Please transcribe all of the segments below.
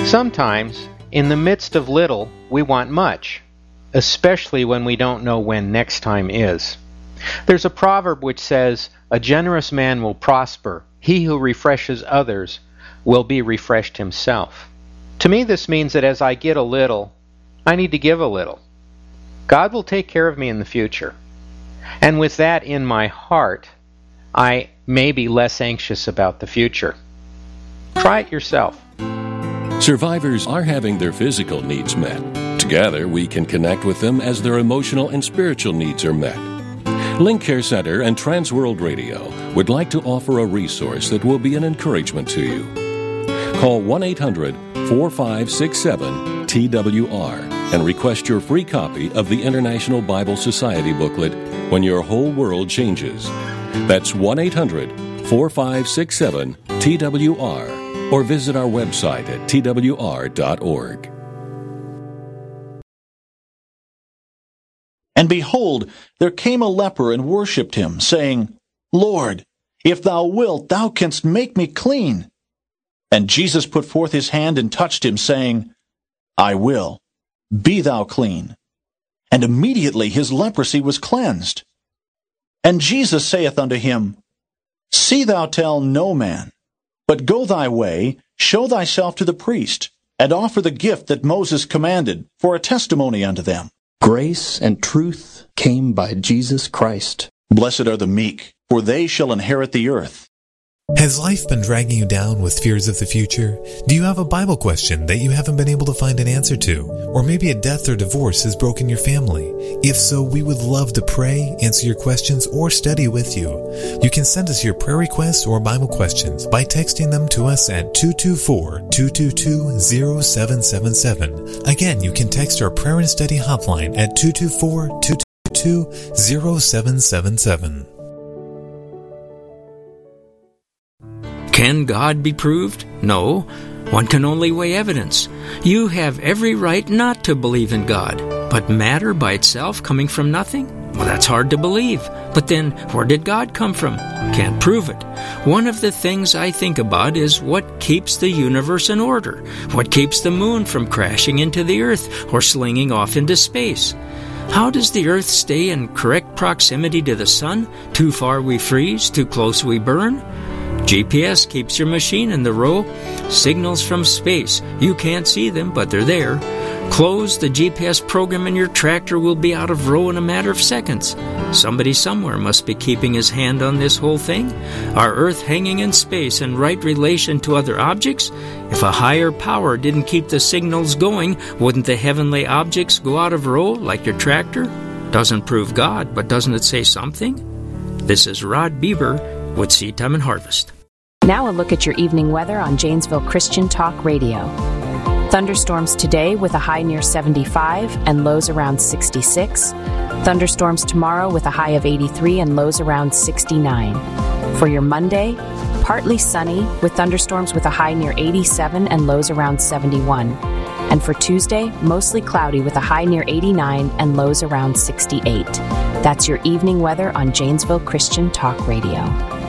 Sometimes, in the midst of little, we want much, especially when we don't know when next time is. There's a proverb which says, "A generous man will prosper. He who refreshes others will be refreshed himself." To me, this means that as I get a little, I need to give a little. God will take care of me in the future. And with that in my heart, I may be less anxious about the future. Try it yourself. Survivors are having their physical needs met. Together, we can connect with them as their emotional and spiritual needs are met. Link Care Center and Transworld Radio would like to offer a resource that will be an encouragement to you. Call 1-800-4567-TWR and request your free copy of the International Bible Society booklet, When Your Whole World Changes. That's 1-800-4567-TWR, or visit our website at twr.org. And behold, there came a leper and worshipped him, saying, "Lord, if thou wilt, thou canst make me clean." And Jesus put forth his hand and touched him, saying, "I will. Be thou clean." And immediately his leprosy was cleansed. And Jesus saith unto him, "See thou tell no man, but go thy way, show thyself to the priest, and offer the gift that Moses commanded, for a testimony unto them." Grace and truth came by Jesus Christ. Blessed are the meek, for they shall inherit the earth. Has life been dragging you down with fears of the future? Do you have a Bible question that you haven't been able to find an answer to? Or maybe a death or divorce has broken your family? If so, we would love to pray, answer your questions, or study with you. You can send us your prayer requests or Bible questions by texting them to us at 224-222-0777. Again, you can text our prayer and study hotline at 224-222-0777. Can God be proved? No. One can only weigh evidence. You have every right not to believe in God. But matter by itself coming from nothing? Well, that's hard to believe. But then, where did God come from? Can't prove it. One of the things I think about is what keeps the universe in order. What keeps the moon from crashing into the earth or slinging off into space? How does the earth stay in correct proximity to the sun? Too far we freeze, too close we burn? GPS keeps your machine in the row. Signals from space. You can't see them, but they're there. Close the GPS program and your tractor will be out of row in a matter of seconds. Somebody somewhere must be keeping his hand on this whole thing. Our Earth hanging in space in right relation to other objects? If a higher power didn't keep the signals going, wouldn't the heavenly objects go out of row like your tractor? Doesn't prove God, but doesn't it say something? This is Rod Bieber with Seed Time and Harvest. Now a look at your evening weather on Janesville Christian Talk Radio. Thunderstorms today with a high near 75 and lows around 66. Thunderstorms tomorrow with a high of 83 and lows around 69. For your Monday, partly sunny with thunderstorms with a high near 87 and lows around 71. And for Tuesday, mostly cloudy with a high near 89 and lows around 68. That's your evening weather on Janesville Christian Talk Radio.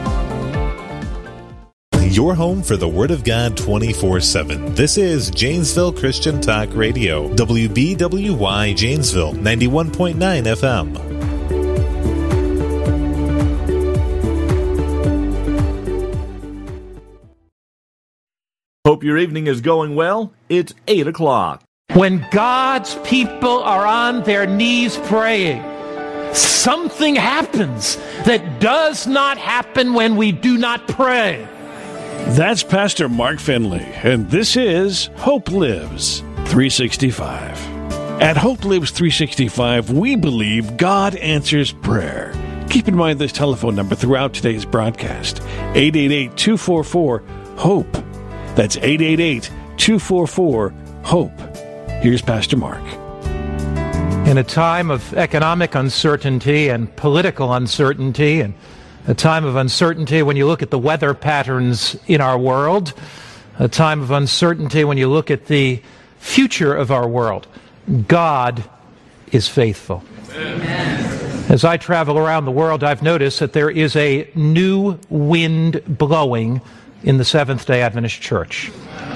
Your home for the Word of God 24/7. This is Janesville Christian Talk Radio. WBWY Janesville, 91.9 FM. Hope your evening is going well. It's 8 o'clock. When God's people are on their knees praying, something happens that does not happen when we do not pray. That's Pastor Mark Finley, and this is Hope Lives 365. At Hope Lives 365, we believe God answers prayer. Keep in mind this telephone number throughout today's broadcast, 888-244-HOPE. That's 888-244-HOPE. Here's Pastor Mark. In a time of economic uncertainty and political uncertainty, and a time of uncertainty when you look at the weather patterns in our world, a time of uncertainty when you look at the future of our world, God is faithful. Amen. As I travel around the world, I've noticed that there is a new wind blowing in the Seventh-day Adventist Church.